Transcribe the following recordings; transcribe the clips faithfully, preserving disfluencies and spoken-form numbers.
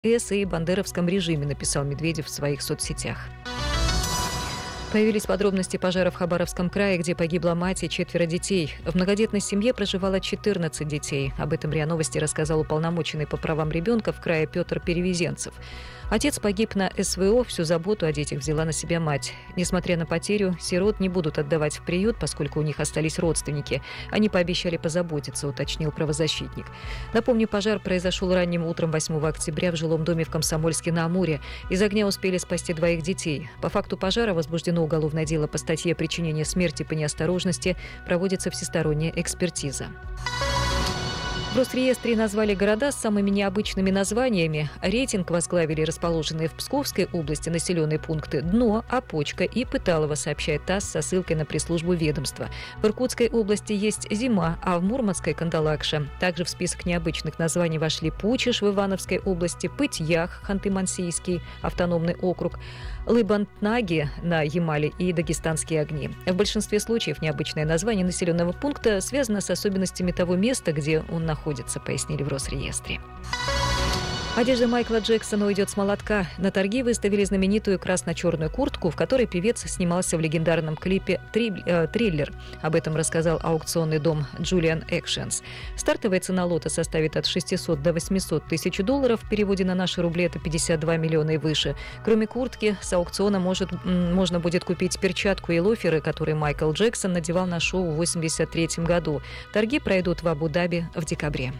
эс и бандеровском режиме, написал Медведев в своих соцсетях. Появились подробности пожара в Хабаровском крае, где погибла мать и четверо детей. В многодетной семье проживало четырнадцать детей. Об этом РИА Новости рассказал уполномоченный по правам ребенка в крае Петр Перевезенцев. Отец погиб на эс вэ о, всю заботу о детях взяла на себя мать. Несмотря на потерю, сирот не будут отдавать в приют, поскольку у них остались родственники. Они пообещали позаботиться, уточнил правозащитник. Напомню, пожар произошел ранним утром восьмого октября в жилом доме в Комсомольске-на-Амуре. Из огня успели спасти двоих детей. По факту пожара возбуждено уголовное дело по статье «Причинение смерти по неосторожности», проводится всесторонняя экспертиза. В Росреестре назвали города с самыми необычными названиями. Рейтинг возглавили расположенные в Псковской области населенные пункты Дно, Опочка и Пыталово, сообщает ТАСС со ссылкой на пресс-службу ведомства. В Иркутской области есть Зима, а в Мурманской – Кандалакша. Также в список необычных названий вошли Пучеж в Ивановской области, Пыть-Ях, Ханты-Мансийский автономный округ, Лыбантнаги на Ямале и Дагестанские огни. В большинстве случаев необычное название населенного пункта связано с особенностями того места, где он находится. находится, пояснили в Росреестре. Одежда Майкла Джексона уйдет с молотка. На торги выставили знаменитую красно-черную куртку, в которой певец снимался в легендарном клипе «Триллер». Об этом рассказал аукционный дом Julian Actions. Стартовая цена лота составит от шестисот до восьмисот тысяч долларов. В переводе на наши рубли это пятьдесят два миллиона и выше. Кроме куртки, с аукциона может, можно будет купить перчатку и лоферы, которые Майкл Джексон надевал на шоу в восемьдесят третьем году. Торги пройдут в Абу-Даби в декабре.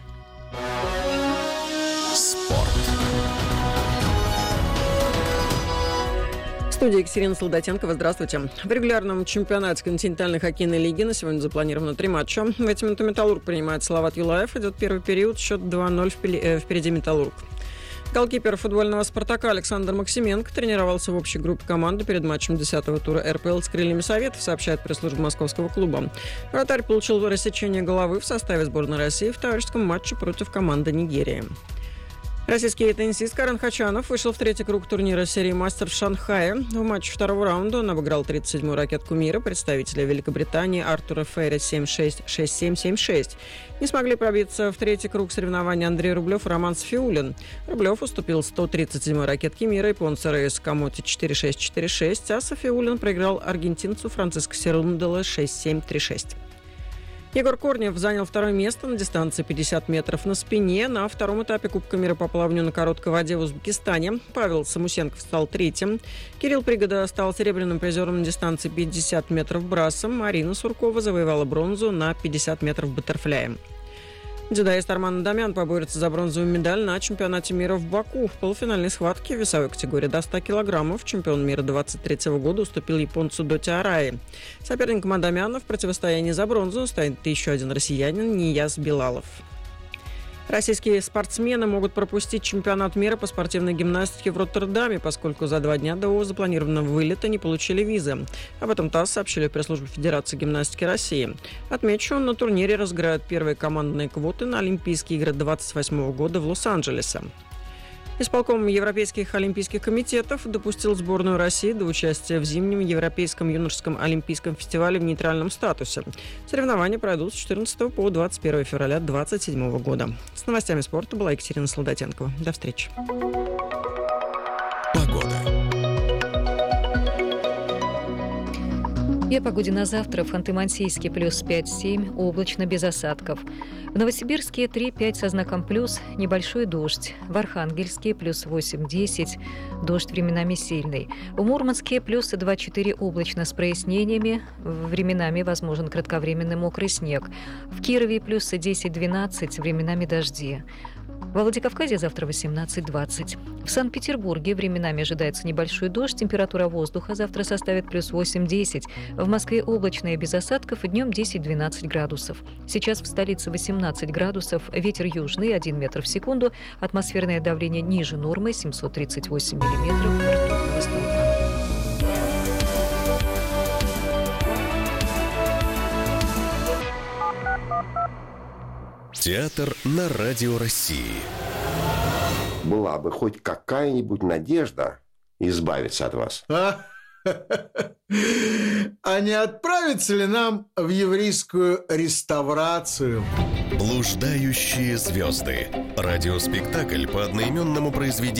В студии Екатерина Солдатенкова. Здравствуйте. В регулярном чемпионате континентальной хоккейной лиги на сегодня запланировано три матча. В эти минуты «Металлург» принимает Салават Юлаев. Идет первый период, счет два ноль впереди «Металлург». Голкипер футбольного «Спартака» Александр Максименко тренировался в общей группе команды перед матчем десятого тура эр пэ эл с «Крыльями Советов», сообщает пресс-служба московского клуба. Вратарь получил рассечение головы в составе сборной России в товарищеском матче против команды Нигерии. Российский теннисист Карен Хачанов вышел в третий круг турнира серии «Мастер» в Шанхае. В матче второго раунда он обыграл тридцать седьмую ракетку мира, представителя Великобритании Артура Фейра семь шесть, шесть семь, семь шесть. Не смогли пробиться в третий круг соревнований Андрей Рублев и Роман Сафиуллин. Рублев уступил сто тридцать седьмой ракетке мира японца Рейс Камоти четыре шесть, четыре шесть, а Сафиуллин проиграл аргентинцу Франциско Серундело шесть семь, три шесть. Егор Корнев занял второе место на дистанции пятьдесят метров на спине на втором этапе Кубка мира по плаванию на короткой воде в Узбекистане. Павел Самусенков стал третьим. Кирилл Пригода стал серебряным призером на дистанции пятьдесят метров брасом. Марина Суркова завоевала бронзу на пятьдесят метров баттерфляем. Дзюдоист Арман Адамян поборется за бронзовую медаль на чемпионате мира в Баку. В полуфинальной схватке в весовой категории до ста килограммов чемпион мира двадцать третьего года уступил японцу Доти Араи. Соперником Адамяна в противостоянии за бронзу станет еще один россиянин Нияз Билалов. Российские спортсмены могут пропустить чемпионат мира по спортивной гимнастике в Роттердаме, поскольку за два дня до запланированного вылета не получили визы. Об этом ТАСС сообщили в пресс-службе Федерации гимнастики России. Отмечу, на турнире разыграют первые командные квоты на Олимпийские игры двадцать восьмого года в Лос-Анджелесе. Исполком Европейских олимпийских комитетов допустил сборную России до участия в зимнем Европейском юношеском олимпийском фестивале в нейтральном статусе. Соревнования пройдут с четырнадцатого по двадцать первое февраля две тысячи двадцать седьмого года. С новостями спорта была Екатерина Солдатенкова. До встречи. Погода. И о погоде на завтра. В Ханты-Мансийске плюс пять-семь, облачно без осадков. В Новосибирске три-пять со знаком плюс, небольшой дождь. В Архангельске плюс восемь-десять, дождь временами сильный. В Мурманске плюс два-четыре, облачно с прояснениями, временами возможен кратковременный мокрый снег. В Кирове плюс десять-двенадцать, временами дожди. Во Владикавказе завтра восемнадцать-двадцать. В Санкт-Петербурге временами ожидается небольшой дождь. Температура воздуха завтра составит плюс восемь-десять. В Москве облачно и без осадков, и днем десять-двенадцать градусов. Сейчас в столице восемнадцать градусов, ветер южный один метр в секунду, атмосферное давление ниже нормы семьсот тридцать восемь миллиметров ртутного столба. Театр на Радио России. Была бы хоть какая-нибудь надежда избавиться от вас. А, а не отправиться ли нам в еврейскую реставрацию? Блуждающие звезды. Радиоспектакль по одноименному произведению